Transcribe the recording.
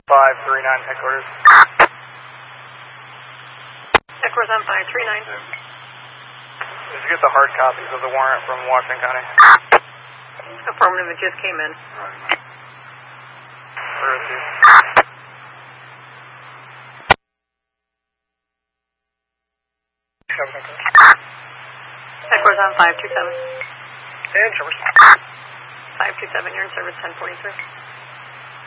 539 headquarters. Headquarters on 539. Did you get the hard copies of the warrant from Washington County? Affirmative, it just came in. Where is he? Headquarters on 527. And service. 527, you're in service 1043.